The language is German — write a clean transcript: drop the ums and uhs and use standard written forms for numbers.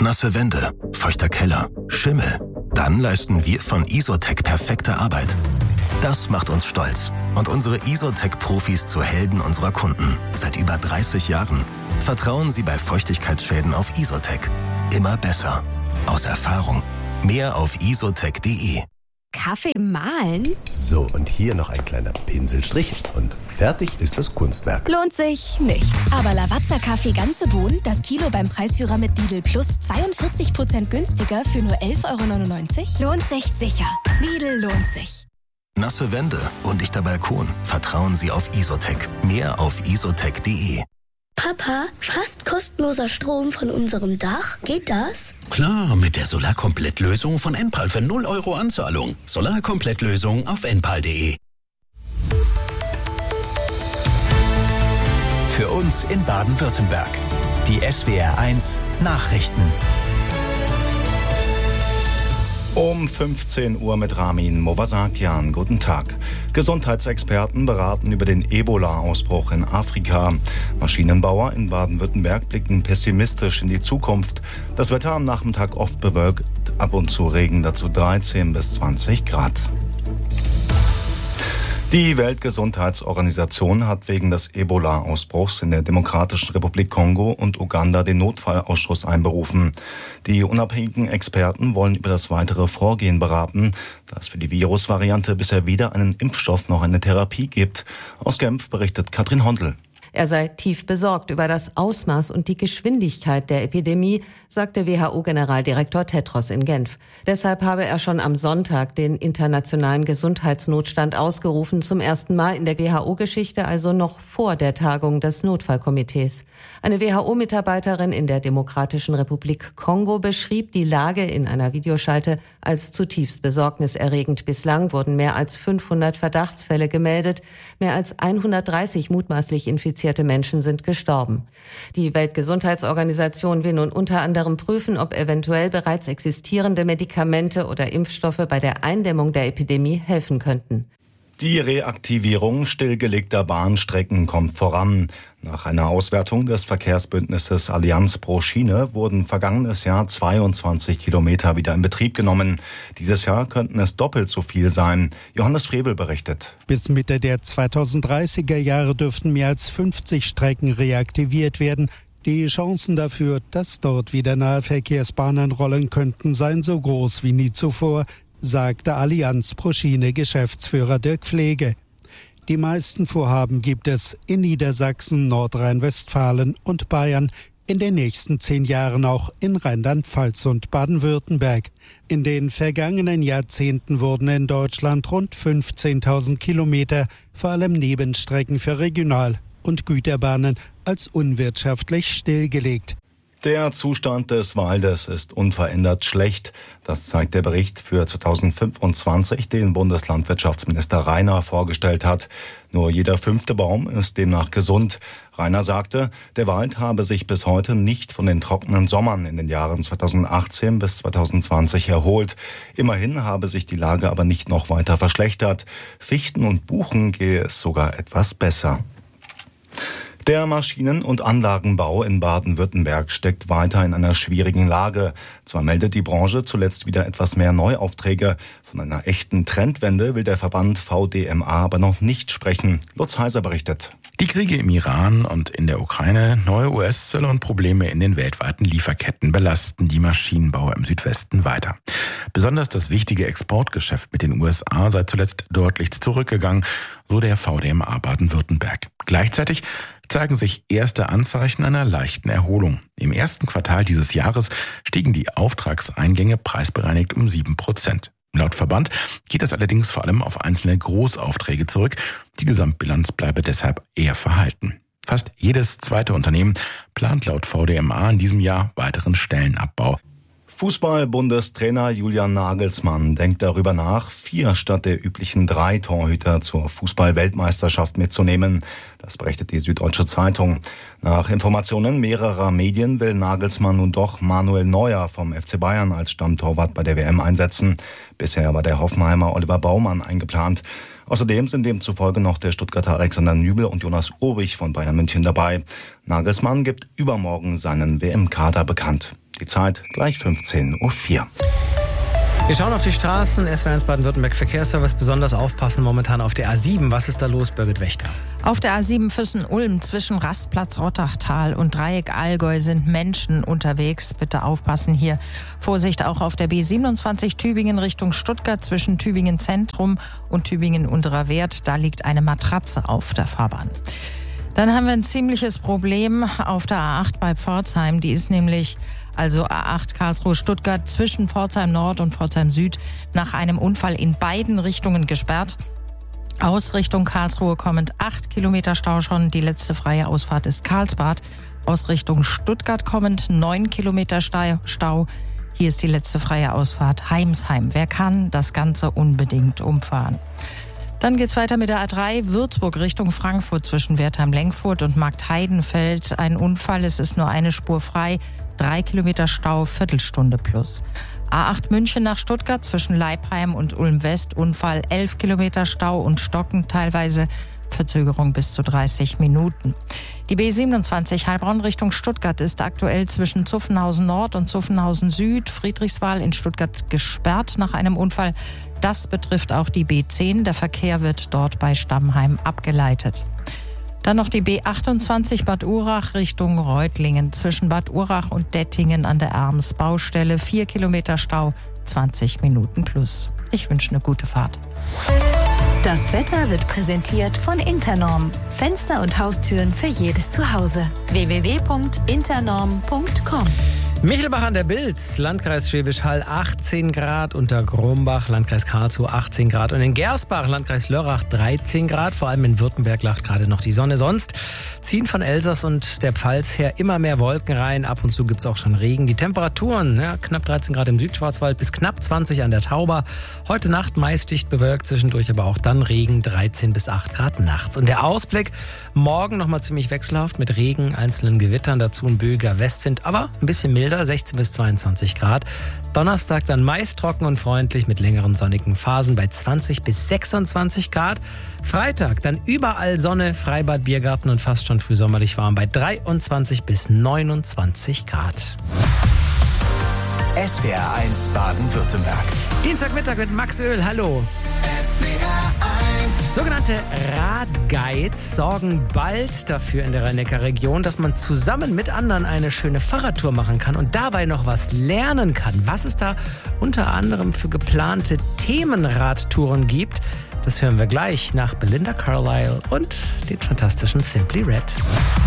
nasse Wände, feuchter Keller, Schimmel. Dann leisten wir von Isotec perfekte Arbeit. Das macht uns stolz und unsere Isotec-Profis zu Helden unserer Kunden. Seit über 30 Jahren. Vertrauen Sie bei Feuchtigkeitsschäden auf Isotec. Immer besser. Aus Erfahrung. Mehr auf isotec.de. Kaffee mahlen? So, und hier noch ein kleiner Pinselstrich und fertig ist das Kunstwerk. Lohnt sich nicht. Aber Lavazza-Kaffee ganze Bohnen, das Kilo beim Preisführer mit Lidl Plus 42% günstiger für nur 11,99 €? Lohnt sich sicher. Lidl lohnt sich. Nasse Wände, undichter Balkon. Vertrauen Sie auf Isotec. Mehr auf isotec.de. Papa, fast kostenloser Strom von unserem Dach. Geht das? Klar, mit der Solarkomplettlösung von Enpal für 0 € Anzahlung. Solarkomplettlösung auf enpal.de. Für uns in Baden-Württemberg. Die SWR1 Nachrichten. Um 15 Uhr mit Ramin Movasakian. Guten Tag. Gesundheitsexperten beraten über den Ebola-Ausbruch in Afrika. Maschinenbauer in Baden-Württemberg blicken pessimistisch in die Zukunft. Das Wetter am Nachmittag oft bewölkt, ab und zu Regen, dazu 13 bis 20 Grad. Die Weltgesundheitsorganisation hat wegen des Ebola-Ausbruchs in der Demokratischen Republik Kongo und Uganda den Notfallausschuss einberufen. Die unabhängigen Experten wollen über das weitere Vorgehen beraten, da es für die Virusvariante bisher weder einen Impfstoff noch eine Therapie gibt. Aus Genf berichtet Katrin Hondl. Er sei tief besorgt über das Ausmaß und die Geschwindigkeit der Epidemie, sagte WHO-Generaldirektor Tedros in Genf. Deshalb habe er schon am Sonntag den internationalen Gesundheitsnotstand ausgerufen, zum ersten Mal in der WHO-Geschichte, also noch vor der Tagung des Notfallkomitees. Eine WHO-Mitarbeiterin in der Demokratischen Republik Kongo beschrieb die Lage in einer Videoschalte als zutiefst besorgniserregend. Bislang wurden mehr als 500 Verdachtsfälle gemeldet, mehr als 130 mutmaßlich infizierte Menschen sind gestorben. Die Weltgesundheitsorganisation will nun unter anderem prüfen, ob eventuell bereits existierende Medikamente oder Impfstoffe bei der Eindämmung der Epidemie helfen könnten. Die Reaktivierung stillgelegter Bahnstrecken kommt voran. Nach einer Auswertung des Verkehrsbündnisses Allianz pro Schiene wurden vergangenes Jahr 22 Kilometer wieder in Betrieb genommen. Dieses Jahr könnten es doppelt so viel sein. Johannes Frevel berichtet. Bis Mitte der 2030er Jahre dürften mehr als 50 Strecken reaktiviert werden. Die Chancen dafür, dass dort wieder Nahverkehrsbahnen rollen könnten, seien so groß wie nie zuvor, sagte Allianz pro Schiene Geschäftsführer Dirk Pflege. Die meisten Vorhaben gibt es in Niedersachsen, Nordrhein-Westfalen und Bayern, in den nächsten 10 Jahren auch in Rheinland-Pfalz und Baden-Württemberg. In den vergangenen Jahrzehnten wurden in Deutschland rund 15.000 Kilometer, vor allem Nebenstrecken für Regional- und Güterbahnen, als unwirtschaftlich stillgelegt. Der Zustand des Waldes ist unverändert schlecht. Das zeigt der Bericht für 2025, den Bundeslandwirtschaftsminister Rainer vorgestellt hat. Nur jeder 5. Baum ist demnach gesund. Rainer sagte, der Wald habe sich bis heute nicht von den trockenen Sommern in den Jahren 2018 bis 2020 erholt. Immerhin habe sich die Lage aber nicht noch weiter verschlechtert. Fichten und Buchen gehe es sogar etwas besser. Der Maschinen- und Anlagenbau in Baden-Württemberg steckt weiter in einer schwierigen Lage. Zwar meldet die Branche zuletzt wieder etwas mehr Neuaufträge. Von einer echten Trendwende will der Verband VDMA aber noch nicht sprechen. Lutz Heiser berichtet. Die Kriege im Iran und in der Ukraine, neue US-Zölle und Probleme in den weltweiten Lieferketten belasten die Maschinenbauer im Südwesten weiter. Besonders das wichtige Exportgeschäft mit den USA sei zuletzt deutlich zurückgegangen, so der VDMA Baden-Württemberg. Gleichzeitig zeigen sich erste Anzeichen einer leichten Erholung. Im ersten Quartal dieses Jahres stiegen die Auftragseingänge preisbereinigt um 7%. Laut Verband geht das allerdings vor allem auf einzelne Großaufträge zurück. Die Gesamtbilanz bleibe deshalb eher verhalten. Fast jedes zweite Unternehmen plant laut VDMA in diesem Jahr weiteren Stellenabbau. Fußball-Bundestrainer Julian Nagelsmann denkt darüber nach, 4 statt der üblichen 3 Torhüter zur Fußball-Weltmeisterschaft mitzunehmen. Das berichtet die Süddeutsche Zeitung. Nach Informationen mehrerer Medien will Nagelsmann nun doch Manuel Neuer vom FC Bayern als Stammtorwart bei der WM einsetzen. Bisher war der Hoffenheimer Oliver Baumann eingeplant. Außerdem sind demzufolge noch der Stuttgarter Alexander Nübel und Jonas Urbich von Bayern München dabei. Nagelsmann gibt übermorgen seinen WM-Kader bekannt. Die Zeit gleich 15:04 Uhr. Wir schauen auf die Straßen. SWR1 Baden-Württemberg Verkehrsservice. Besonders aufpassen momentan auf der A7. Was ist da los, Birgit Wächter? Auf der A7 Füssen-Ulm zwischen Rastplatz Rottachtal und Dreieck Allgäu sind Menschen unterwegs. Bitte aufpassen hier. Vorsicht auch auf der B27 Tübingen Richtung Stuttgart zwischen Tübingen Zentrum und Tübingen Unterer Wert. Da liegt eine Matratze auf der Fahrbahn. Dann haben wir ein ziemliches Problem auf der A8 bei Pforzheim. Die ist nämlich A8 Karlsruhe-Stuttgart zwischen Pforzheim Nord und Pforzheim Süd nach einem Unfall in beiden Richtungen gesperrt. Aus Richtung Karlsruhe kommend 8 Kilometer Stau schon. Die letzte freie Ausfahrt ist Karlsbad. Aus Richtung Stuttgart kommend 9 Kilometer Stau. Hier ist die letzte freie Ausfahrt Heimsheim. Wer kann, das Ganze unbedingt umfahren. Dann geht's weiter mit der A3 Würzburg Richtung Frankfurt zwischen Wertheim-Lenkfurt und Marktheidenfeld. Ein Unfall, es ist nur eine Spur frei. 3 Kilometer Stau, Viertelstunde plus. A8 München nach Stuttgart zwischen Leipheim und Ulm-West. Unfall 11 Kilometer Stau und Stocken teilweise. Verzögerung bis zu 30 Minuten. Die B27 Heilbronn Richtung Stuttgart ist aktuell zwischen Zuffenhausen Nord und Zuffenhausen Süd, Friedrichswal in Stuttgart gesperrt nach einem Unfall. Das betrifft auch die B10. Der Verkehr wird dort bei Stammheim abgeleitet. Dann noch die B28 Bad Urach Richtung Reutlingen zwischen Bad Urach und Dettingen an der Erms-Baustelle. 4 Kilometer Stau, 20 Minuten plus. Ich wünsche eine gute Fahrt. Das Wetter wird präsentiert von Internorm. Fenster und Haustüren für jedes Zuhause. www.internorm.com. Michelbach an der Bilz, Landkreis Schwäbisch Hall 18 Grad, unter Grumbach, Landkreis Karlsruhe 18 Grad und in Gersbach, Landkreis Lörrach 13 Grad. Vor allem in Württemberg lacht gerade noch die Sonne. Sonst ziehen von Elsass und der Pfalz her immer mehr Wolken rein. Ab und zu gibt es auch schon Regen. Die Temperaturen, knapp 13 Grad im Südschwarzwald bis knapp 20 an der Tauber. Heute Nacht meist dicht bewölkt, zwischendurch aber auch dann Regen, 13 bis 8 Grad nachts. Und der Ausblick, morgen nochmal ziemlich wechselhaft mit Regen, einzelnen Gewittern, dazu ein böiger Westwind, aber ein bisschen milder. 16 bis 22 Grad. Donnerstag dann meist trocken und freundlich mit längeren sonnigen Phasen bei 20 bis 26 Grad. Freitag dann überall Sonne, Freibad, Biergarten und fast schon frühsommerlich warm bei 23 bis 29 Grad. SWR1 Baden-Württemberg. Dienstagmittag mit Max Öl, hallo. Sogenannte Radguides sorgen bald dafür in der Rhein-Neckar-Region, dass man zusammen mit anderen eine schöne Fahrradtour machen kann und dabei noch was lernen kann. Was es da unter anderem für geplante Themenradtouren gibt, das hören wir gleich nach Belinda Carlisle und den fantastischen Simply Red.